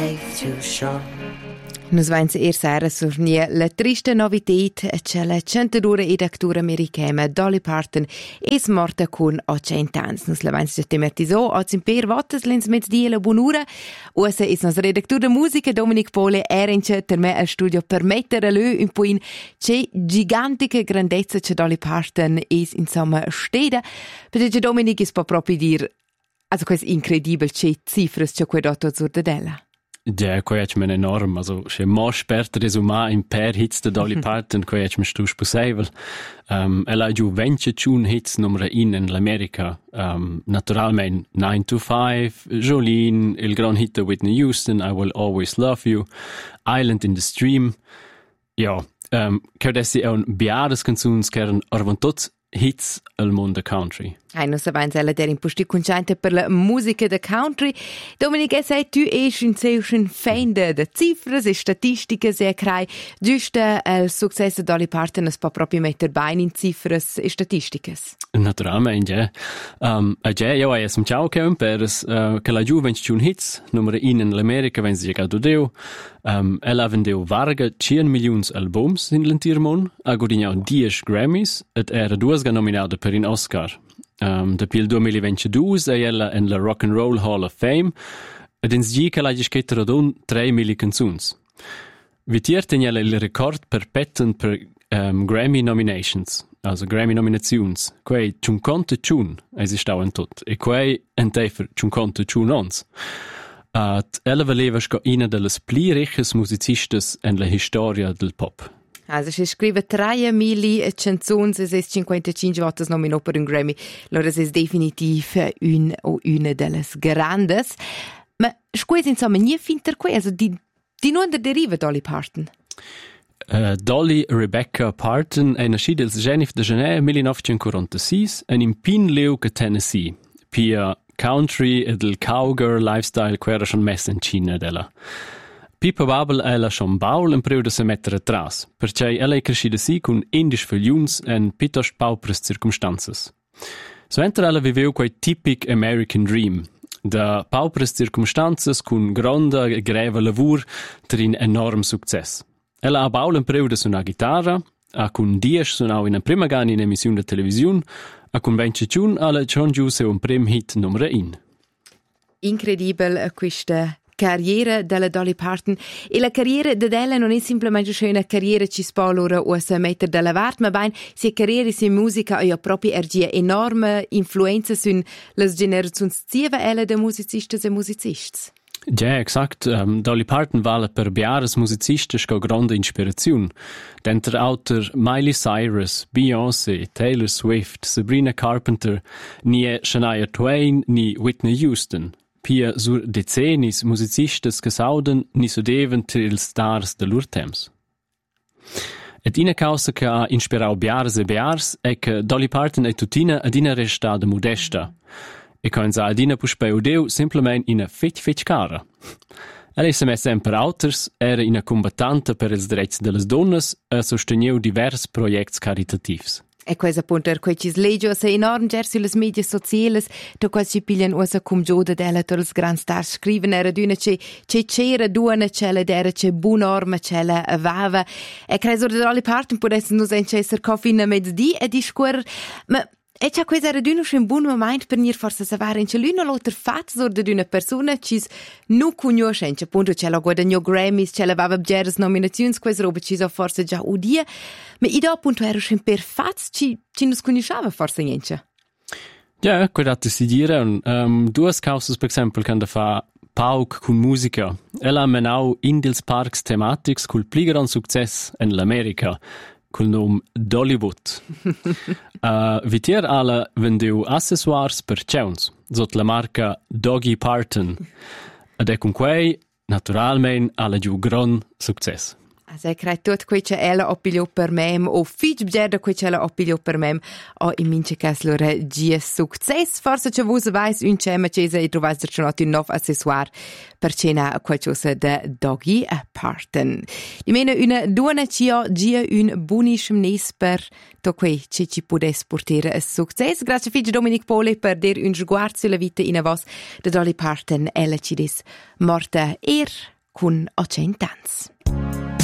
life too short. Nus vains sera surnia la triste novität che la centadura ed actor americana Dolly Parton es morta con 80 ans. Nus la vains temertiso o zimper votas lens met die la bonura. Osa is nos redaktur de musica Dominic Pole erinche ter me al studio per mettere lö un po in che gigantica grandezza che Dolly Parton es insomma steda. Perché Dominic is proprio dir also quasi incredibile che cifras che quei dotto zur de della. Ja, quei è enorm. Also, se mo sperta resumà in per hits de Dolly Parton, quei è stus possibile. Ella ha giù 21 hits numero 1 in l'America. Naturalmente 9 to 5, Jolene, il gran hit de Whitney Houston, I Will Always Love You, Island in the Stream. Ja, che dessi è un biares canzuns che erano arvantot hits al mondo country. Non sapevamo se era imposti conciante per la musica da country. Dominic, sai, tu esch un fan de cifras e statistiche, se crai giusto il successo Dolly Parton es può proprio mettere bene in cifras e statistiche. Naturalmente, ja. Ja, es un ciao che un peres, che la giù 21 hits, numero 1 in l'America, wenn sie llegato deu. Ella vendeu varga 100 milions albums in l'entirmon, ha guadagnau 10 Grammys, et era duas nominada per un Oscar. Dopo il 2022 è ella in la Rock and Roll Hall of Fame ed in sghi che l'ha scritto radun 3 mili canzoni. Vitier tenia il record perpetuo per Grammy nominations, also Grammy nominations. Quei 51 esistau in tot e quei entefer 51 ons. Ella valeva sco una delle pli riches musicistas in la storia del pop. Also, si scrive 3 mili canzoni, es ist 55 votos nominò per un Grammy. Allora, es ist definitiv una delle grandes. Ma, scusi, insomma, nie finter qui, also, di non deriva Dolly Parton? Dolly Rebecca Parton è nascida il 19 de gennaio 1946 in Pinleuca, Tennessee, pia country ed il cowgirl lifestyle che era schon messa in Cina della. Pipa Babel ella schon baul in preu de se mettere atrás, perché ella è crescida sì con 11 figliuns en piuttosto paupres circumstances. So enter ella viveu quei typic American dream, da paupres circumstances con gronda e greva lavur trin enorm success. Ella ha baul in preu de una chitarra, ha con 10 suonau in prima gana in emissione de televisione, ha con 25 alla John giù se un prim hit numero 1. Incredibile questa carriera della Dolly Parton e la carriera della non è semplicemente una carriera ci spalora o se mettere dalla parte, ma ben se carriera se musica ha proprio ergia enorme influenza su le generazioni zieva ella de musicistas e musicistas. Ja, exakt. Dolly Parton vale per biares musicistas co grande inspirazione. Denter autor Miley Cyrus, Beyoncé, Taylor Swift, Sabrina Carpenter, ni Shania Twain, ni Whitney Houston. Pia sur decennis musicistas che sauden ni sudeven ter ils stars de lur temps. Et ina causa che ha inspirau biars e biars è che Dolly Parton è tutina ad ina restada modesta. E can sa ad ina puspeu deu simplement ina fetch cara. Ella se messa sempre auters, era ina combattanta per ils drets de las donnas e sosteniu divers projects caritativs. E questo appunto è quel legge se enorm ger sulle medie sociali to quasi pigliano usa cum gioda della tors grand stars scriven era d'una che c'era d'una cella d'era che buonorma cella avava e credo de Dolly Parton può essere nos essere coffina mezz'dì e discor ma e c'è questo era d'uno un buon momento per nir forse savare in l'una l'altra fatto di una persona che non conosce appunto c'è la guadagno Grammys c'è la aveva geres nominazioni questa roba ci so forse già udia ma i dopo appunto era un per fatto ci non conosceva forse niente. Ja, guardate si dire due cause per esempio che fa Pauk con musica. Ella ha menau in dels parks tematics col pli gran success in l'America col nome Dollywood. Vitier alla vendeu accessoires per ceuns, sotto la marca Doggy Parton. Ed è con quei, naturalmente, alla giù gran success. Also, credo tutto quel che ella oppigliò per me, o fitch bgerda quel che ella oppigliò per me, o in mince cas loro gia success. Forse c'è vusa vais un cema cesa e trovais già un nuovo accessoire per cena qualcosa da Doggy Parton. Di meno una duona cia gia un buonischem nes per to quei che ci podes portare a success. Grazie fitch Dominic Pole per der un sguard sulla vita in a vos de Dolly Parton. Ella ci des morta con 800 ans.